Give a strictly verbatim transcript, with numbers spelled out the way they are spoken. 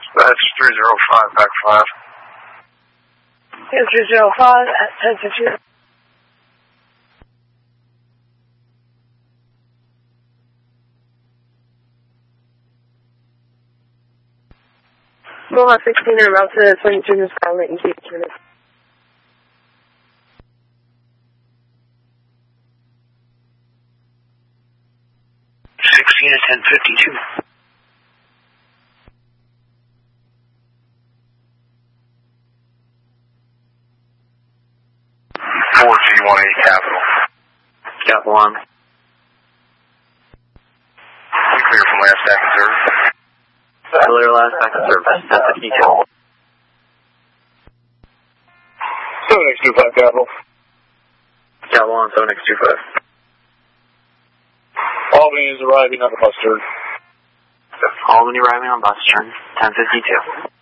That's three zero five, back five. Yeah, three zero five at ten fifty. Lima sixteen and route to twenty-two New Skyline and keep turning. sixteen at ten fifty-two. four G one eight Capital. Capital one. We clear from last stack and service. Clear last stack and service. ten fifty-two. seven X two five Capital. Capital one, seven X two five. Albany is arriving on the bus turn. Albany arriving on bus turn, ten fifty-two.